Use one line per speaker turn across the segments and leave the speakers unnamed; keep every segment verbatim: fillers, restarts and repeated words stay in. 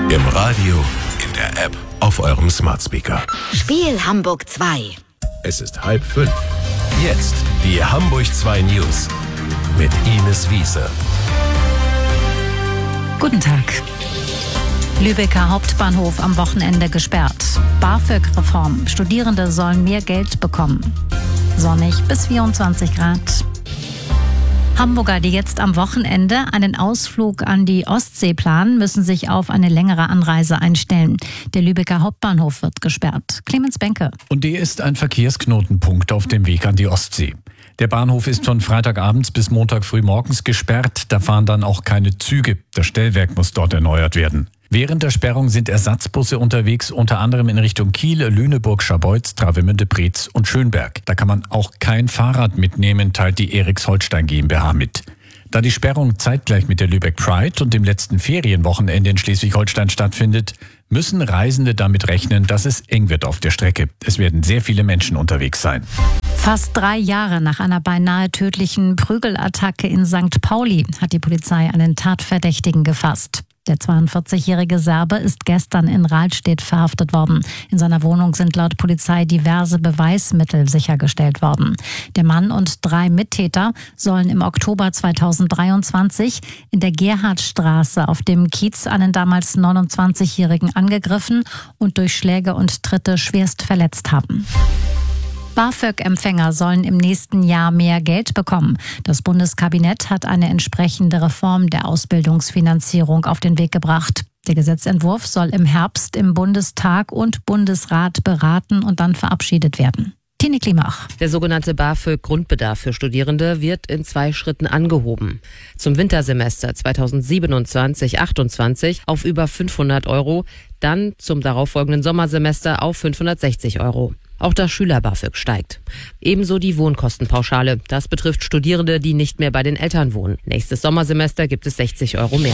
Im Radio, in der App, auf eurem Smart Speaker.
Spiel Hamburg zwei.
Es ist halb fünf. Jetzt die Hamburg zwei News mit Ines Wiese.
Guten Tag. Lübecker Hauptbahnhof am Wochenende gesperrt. BAföG-Reform. Studierende sollen mehr Geld bekommen. Sonnig bis vierundzwanzig Grad. Hamburger, die jetzt am Wochenende einen Ausflug an die Ostsee planen, müssen sich auf eine längere Anreise einstellen. Der Lübecker Hauptbahnhof wird gesperrt. Clemens Benke.
Und der ist ein Verkehrsknotenpunkt auf dem Weg an die Ostsee. Der Bahnhof ist von Freitagabends bis Montag frühmorgens gesperrt. Da fahren dann auch keine Züge. Das Stellwerk muss dort erneuert werden. Während der Sperrung sind Ersatzbusse unterwegs, unter anderem in Richtung Kiel, Lüneburg, Scharbeutz, Travemünde, Preetz und Schönberg. Da kann man auch kein Fahrrad mitnehmen, teilt die Eriks-Holstein GmbH mit. Da die Sperrung zeitgleich mit der Lübeck Pride und dem letzten Ferienwochenende in Schleswig-Holstein stattfindet, müssen Reisende damit rechnen, dass es eng wird auf der Strecke. Es werden sehr viele Menschen unterwegs sein.
Fast drei Jahre nach einer beinahe tödlichen Prügelattacke in Sankt Pauli hat die Polizei einen Tatverdächtigen gefasst. Der zweiundvierzigjährige Serbe ist gestern in Rahlstedt verhaftet worden. In seiner Wohnung sind laut Polizei diverse Beweismittel sichergestellt worden. Der Mann und drei Mittäter sollen im Oktober zweitausenddreiundzwanzig in der Gerhardstraße auf dem Kiez einen damals neunundzwanzigjährigen angegriffen und durch Schläge und Tritte schwerst verletzt haben. BAföG-Empfänger sollen im nächsten Jahr mehr Geld bekommen. Das Bundeskabinett hat eine entsprechende Reform der Ausbildungsfinanzierung auf den Weg gebracht. Der Gesetzentwurf soll im Herbst im Bundestag und Bundesrat beraten und dann verabschiedet werden. Tine Klimach.
Der sogenannte BAföG-Grundbedarf für Studierende wird in zwei Schritten angehoben. Zum Wintersemester zweitausendsiebenundzwanzig achtundzwanzig auf über fünfhundert Euro, dann zum darauffolgenden Sommersemester auf fünfhundertsechzig Euro. Auch das Schüler-BAföG steigt. Ebenso die Wohnkostenpauschale. Das betrifft Studierende, die nicht mehr bei den Eltern wohnen. Nächstes Sommersemester gibt es sechzig Euro mehr.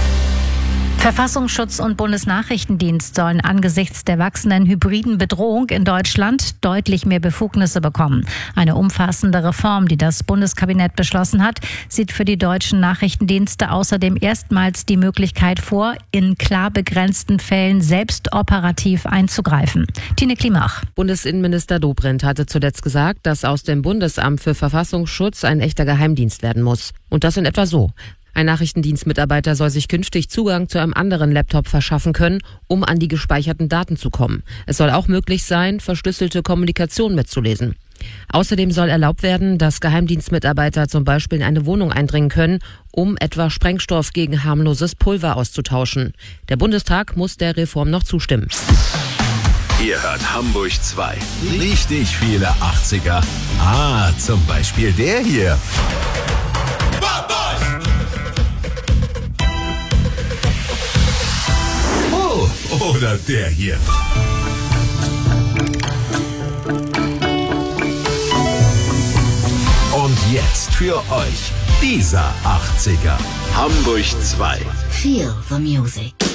Verfassungsschutz und Bundesnachrichtendienst sollen angesichts der wachsenden hybriden Bedrohung in Deutschland deutlich mehr Befugnisse bekommen. Eine umfassende Reform, die das Bundeskabinett beschlossen hat, sieht für die deutschen Nachrichtendienste außerdem erstmals die Möglichkeit vor, in klar begrenzten Fällen selbst operativ einzugreifen. Tine Klimach.
Bundesinnenminister Dobrindt hatte zuletzt gesagt, dass aus dem Bundesamt für Verfassungsschutz ein echter Geheimdienst werden muss. Und das in etwa so. Ein Nachrichtendienstmitarbeiter soll sich künftig Zugang zu einem anderen Laptop verschaffen können, um an die gespeicherten Daten zu kommen. Es soll auch möglich sein, verschlüsselte Kommunikation mitzulesen. Außerdem soll erlaubt werden, dass Geheimdienstmitarbeiter zum Beispiel in eine Wohnung eindringen können, um etwa Sprengstoff gegen harmloses Pulver auszutauschen. Der Bundestag muss der Reform noch zustimmen.
Ihr hört Hamburg zwei. Richtig viele achtziger. Ah, zum Beispiel der hier. Oder der hier. Und jetzt für euch dieser achtziger. Hamburg zwei.
Feel the music.